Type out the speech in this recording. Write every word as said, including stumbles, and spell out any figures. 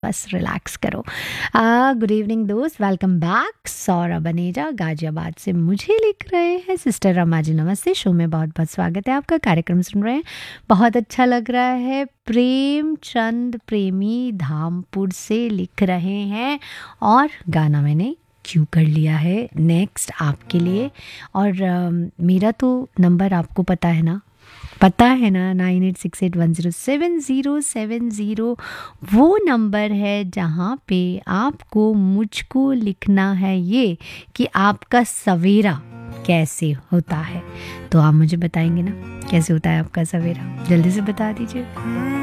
बस रिलैक्स करो। Good evening दोस्त, वेलकम बैक। सौरभ बनेजा गाजियाबाद से मुझे लिख रहे हैं, सिस्टर रमा जी नमस्ते, शो में बहुत बहुत स्वागत है आपका, कार्यक्रम सुन रहे हैं, बहुत अच्छा लग रहा है। प्रेमचंद प्रेमी धामपुर से लिख रहे हैं और गाना मैंने क्यों कर लिया है नेक्स्ट आपके लिए। और अ, मेरा तो नंबर आपको पता है ना, पता है ना, nine eight six eight one zero seven zero seven zero वो नंबर है जहाँ पे आपको मुझको लिखना है ये कि आपका सवेरा कैसे होता है। तो आप मुझे बताएंगे ना कैसे होता है आपका सवेरा, जल्दी से बता दीजिए।